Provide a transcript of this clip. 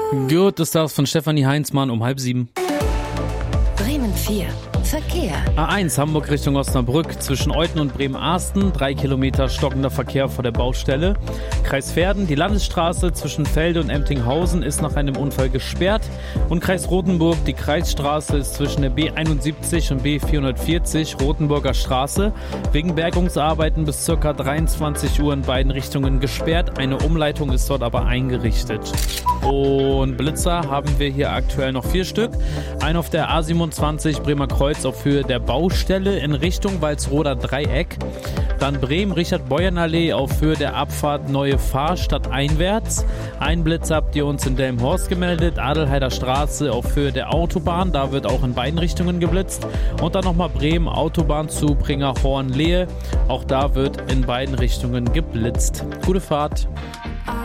Gut, das ist von Stefanie Heinzmann um 6:30. Bremen 4. Verkehr. A1 Hamburg Richtung Osnabrück zwischen Euthen und Bremen-Arsten, 3 Kilometer stockender Verkehr vor der Baustelle. Kreis Verden, die Landesstraße zwischen Felde und Emtinghausen ist nach einem Unfall gesperrt. Und Kreis Rothenburg, die Kreisstraße ist zwischen der B71 und B440 Rothenburger Straße wegen Bergungsarbeiten bis ca. 23 Uhr in beiden Richtungen gesperrt. Eine Umleitung ist dort aber eingerichtet. Und Blitzer haben wir hier aktuell noch 4 Stück. Einen auf der A27 Bremer Kreuz auf Höhe der Baustelle in Richtung Walsroder Dreieck. Dann Bremen-Richard-Beuern-Allee auf Höhe der Abfahrt Neue Fahrstadt einwärts. Ein Blitzer habt ihr uns in Delmenhorst gemeldet. Adelheider Straße auf Höhe der Autobahn. Da wird auch in beiden Richtungen geblitzt. Und dann nochmal Bremen Autobahn zu Bringerhorn-Lehe. Auch da wird in beiden Richtungen geblitzt. Gute Fahrt.